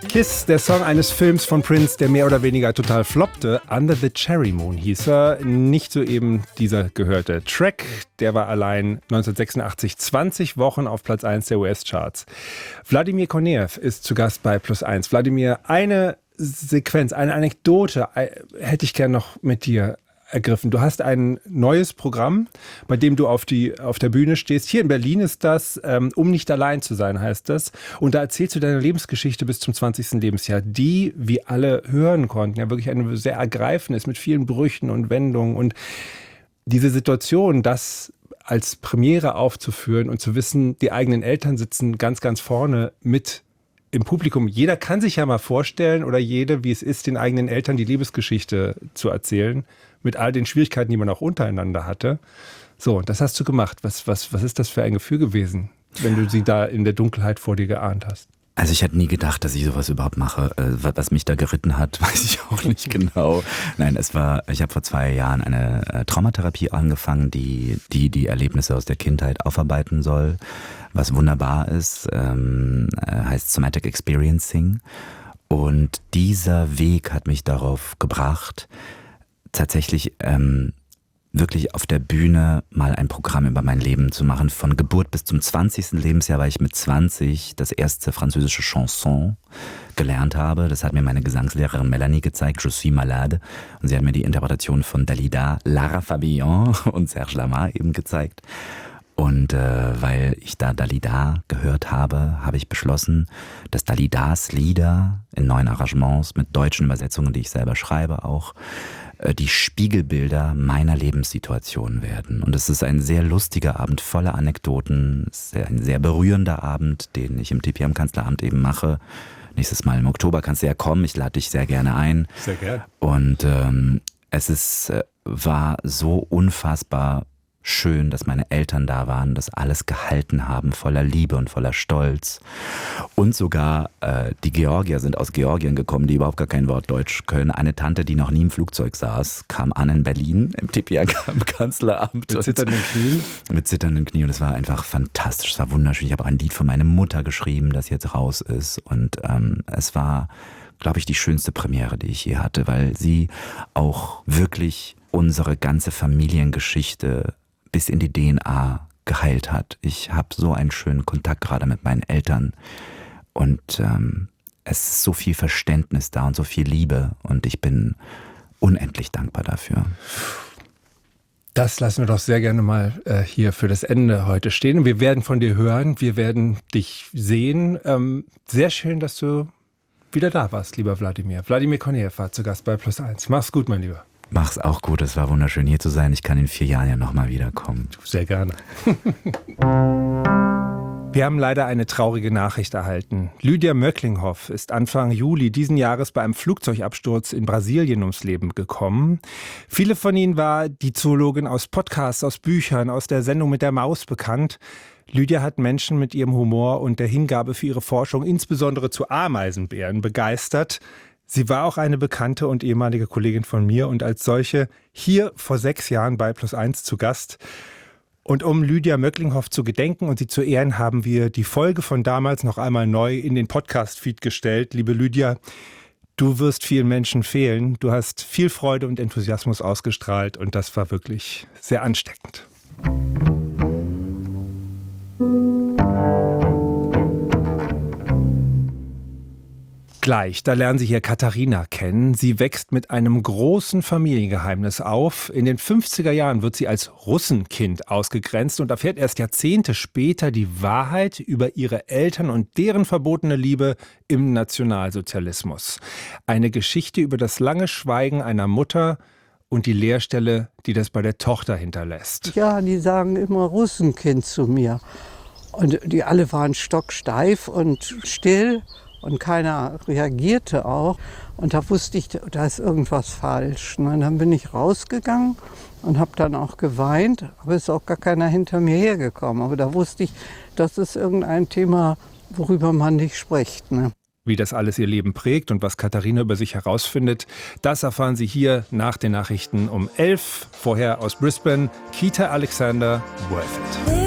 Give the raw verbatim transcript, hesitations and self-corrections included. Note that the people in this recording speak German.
Kiss, der Song eines Films von Prince, der mehr oder weniger total floppte. Under the Cherry Moon hieß er. Nicht soeben dieser gehörte Track. Der war allein neunzehnhundertsechsundachtzig zwanzig Wochen auf Platz eins der U S-Charts. Wladimir Kornejew ist zu Gast bei Plus eins. Wladimir, eine Sequenz, eine Anekdote hätte ich gern noch mit dir ergriffen. Du hast ein neues Programm, bei dem du auf, die, auf der Bühne stehst. Hier in Berlin ist das, ähm, um nicht allein zu sein, heißt das. Und da erzählst du deine Lebensgeschichte bis zum zwanzigsten Lebensjahr, die, wie alle hören konnten, ja wirklich eine sehr ergreifend ist, mit vielen Brüchen und Wendungen. Und diese Situation, das als Premiere aufzuführen und zu wissen, die eigenen Eltern sitzen ganz, ganz vorne mit im Publikum. Jeder kann sich ja mal vorstellen oder jede, wie es ist, den eigenen Eltern die Lebensgeschichte zu erzählen, mit all den Schwierigkeiten, die man auch untereinander hatte. So, das hast du gemacht. Was, was, was ist das für ein Gefühl gewesen, wenn du sie da in der Dunkelheit vor dir geahnt hast? Also ich hätte nie gedacht, dass ich sowas überhaupt mache. Was mich da geritten hat, weiß ich auch nicht genau. Nein, es war, ich habe vor zwei Jahren eine Traumatherapie angefangen, die, die die Erlebnisse aus der Kindheit aufarbeiten soll. Was wunderbar ist, ähm, heißt Somatic Experiencing. Und dieser Weg hat mich darauf gebracht, tatsächlich ähm, wirklich auf der Bühne mal ein Programm über mein Leben zu machen. Von Geburt bis zum zwanzigsten Lebensjahr, weil ich mit zwanzig das erste französische Chanson gelernt habe. Das hat mir meine Gesangslehrerin Melanie gezeigt, Je suis malade. Und sie hat mir die Interpretation von Dalida, Lara Fabian und Serge Lama eben gezeigt. Und äh, weil ich da Dalida gehört habe, habe ich beschlossen, dass Dalidas Lieder in neuen Arrangements mit deutschen Übersetzungen, die ich selber schreibe, auch äh, die Spiegelbilder meiner Lebenssituation werden. Und es ist ein sehr lustiger Abend, voller Anekdoten. Es ist ein sehr berührender Abend, den ich im T P am Kanzleramt eben mache. Nächstes Mal im Oktober kannst du ja kommen, ich lade dich sehr gerne ein. Sehr gerne. Und ähm, es ist, äh, war so unfassbar schön, dass meine Eltern da waren, das alles gehalten haben, voller Liebe und voller Stolz. Und sogar äh, die Georgier sind aus Georgien gekommen, die überhaupt gar kein Wort Deutsch können. Eine Tante, die noch nie im Flugzeug saß, kam an in Berlin, im T P am Kanzleramt. Mit zitternden Knien? Mit zitternden Knien. Und es war einfach fantastisch, es war wunderschön. Ich habe auch ein Lied von meiner Mutter geschrieben, das jetzt raus ist. Und ähm, es war, glaube ich, die schönste Premiere, die ich je hatte, weil sie auch wirklich unsere ganze Familiengeschichte bis in die D N A geheilt hat. Ich habe so einen schönen Kontakt gerade mit meinen Eltern und ähm, es ist so viel Verständnis da und so viel Liebe und ich bin unendlich dankbar dafür. Das lassen wir doch sehr gerne mal äh, hier für das Ende heute stehen. Wir werden von dir hören, wir werden dich sehen. Ähm, sehr schön, dass du wieder da warst, lieber Wladimir. Wladimir Kornejew war zu Gast bei Plus eins. Mach's gut, mein Lieber. Mach's auch gut, es war wunderschön hier zu sein. Ich kann in vier Jahren ja nochmal wiederkommen. Sehr gerne. Wir haben leider eine traurige Nachricht erhalten. Lydia Möcklinghoff ist Anfang Juli diesen Jahres bei einem Flugzeugabsturz in Brasilien ums Leben gekommen. Viele von ihnen war die Zoologin aus Podcasts, aus Büchern, aus der Sendung mit der Maus bekannt. Lydia hat Menschen mit ihrem Humor und der Hingabe für ihre Forschung, insbesondere zu Ameisenbären, begeistert. Sie war auch eine bekannte und ehemalige Kollegin von mir und als solche hier vor sechs Jahren bei Plus eins zu Gast. Und um Lydia Möcklinghoff zu gedenken und sie zu ehren, haben wir die Folge von damals noch einmal neu in den Podcast-Feed gestellt. Liebe Lydia, du wirst vielen Menschen fehlen. Du hast viel Freude und Enthusiasmus ausgestrahlt und das war wirklich sehr ansteckend. Gleich, da lernen Sie hier Katharina kennen. Sie wächst mit einem großen Familiengeheimnis auf. In den fünfziger Jahren wird sie als Russenkind ausgegrenzt und erfährt erst Jahrzehnte später die Wahrheit über ihre Eltern und deren verbotene Liebe im Nationalsozialismus. Eine Geschichte über das lange Schweigen einer Mutter und die Leerstelle, die das bei der Tochter hinterlässt. Ja, die sagen immer Russenkind zu mir. Und die alle waren stocksteif und still. Und keiner reagierte auch. Und da wusste ich, da ist irgendwas falsch. Und dann bin ich rausgegangen und habe dann auch geweint. Aber es ist auch gar keiner hinter mir hergekommen. Aber da wusste ich, das ist irgendein Thema, worüber man nicht spricht. Ne? Wie das alles ihr Leben prägt und was Katharina über sich herausfindet, das erfahren Sie hier nach den Nachrichten um elf. Vorher aus Brisbane, Kita Alexander, Worth It.